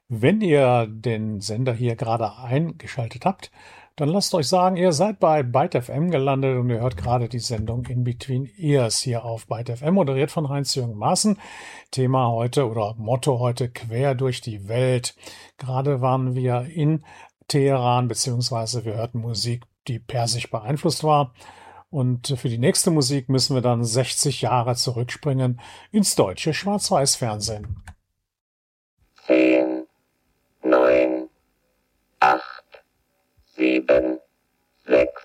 Wenn ihr den Sender hier gerade eingeschaltet habt, dann lasst euch sagen, ihr seid bei Byte FM gelandet und ihr hört gerade die Sendung In Between Ears hier auf Byte FM, moderiert von Heinz-Jürgen Maaßen. Thema heute oder Motto heute: Quer durch die Welt. Gerade waren wir in Teheran, beziehungsweise wir hörten Musik, die persisch beeinflusst war. Und für die nächste Musik müssen wir dann 60 Jahre zurückspringen ins deutsche Schwarz-Weiß-Fernsehen. 10, 9, 8, 7, 6,